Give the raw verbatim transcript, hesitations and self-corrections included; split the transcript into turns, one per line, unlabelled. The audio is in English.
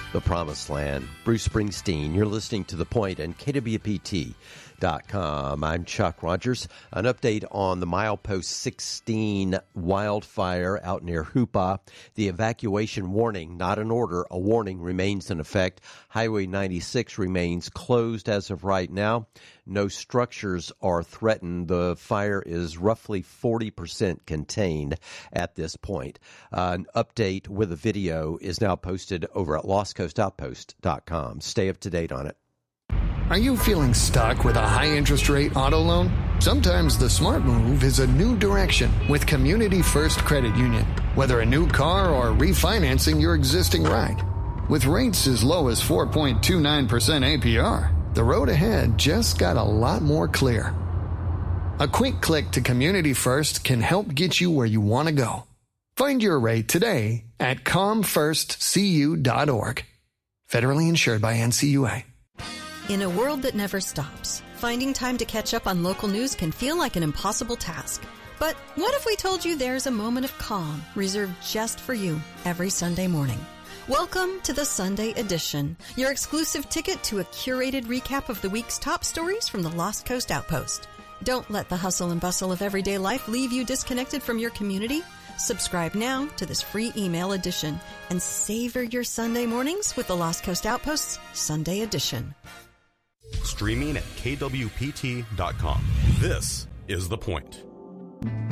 the promised land. Bruce Springsteen, you're listening to The Point and K W P T dot com. I'm Chuck Rogers. An update on the Milepost sixteen wildfire out near Hoopa. The evacuation warning, not an order, a warning remains in effect. Highway ninety-six remains closed as of right now. No structures are threatened. The fire is roughly forty percent contained at this point. Uh, an update with a video is now posted over at lost coast outpost dot com. Stay up to date on it.
Are you feeling stuck with a high-interest rate auto loan? Sometimes the smart move is a new direction with Community First Credit Union. Whether a new car or refinancing your existing ride. With rates as low as four point two nine percent A P R, the road ahead just got a lot more clear. A quick click to Community First can help get you where you want to go. Find your rate today at com first c u dot org. Federally insured by N C U A.
In a world that never stops, finding time to catch up on local news can feel like an impossible task. But what if we told you there's a moment of calm reserved just for you every Sunday morning? Welcome to the Sunday Edition, your exclusive ticket to a curated recap of the week's top stories from the Lost Coast Outpost. Don't let the hustle and bustle of everyday life leave you disconnected from your community. Subscribe now to this free email edition and savor your Sunday mornings with the Lost Coast Outpost's Sunday Edition.
Streaming at K W P T dot com. This is The Point.